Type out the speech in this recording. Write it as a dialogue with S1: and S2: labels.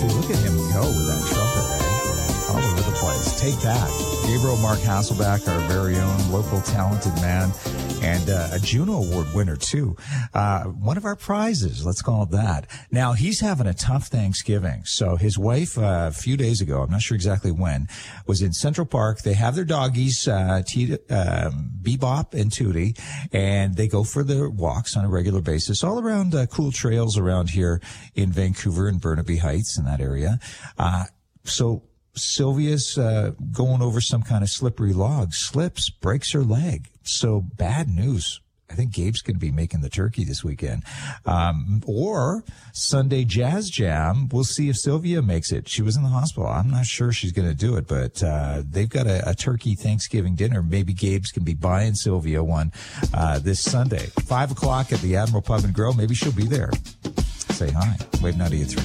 S1: too. Look at him go with that trumpet, eh? All over the place. Take that. Gabriel Mark Hasselback, our very own local talented man, and a Juno Award winner, too. One of our prizes, let's call it that. Now, he's having a tough Thanksgiving. So his wife, a few days ago, I'm not sure exactly when, was in Central Park. They have their doggies, Bebop and Tootie, and they go for their walks on a regular basis all around cool trails around here in Vancouver and Burnaby Heights in that area. So Sylvia's going over some kind of slippery log, slips, breaks her leg. So bad news. I think Gabe's going to be making the turkey this weekend. Or Sunday Jazz Jam. We'll see if Sylvia makes it. She was in the hospital. I'm not sure she's going to do it, but they've got a turkey Thanksgiving dinner. Maybe Gabe's can be buying Sylvia one this Sunday. 5 o'clock at the Admiral Pub and Grill. Maybe she'll be there. Say hi. Wave 98.3.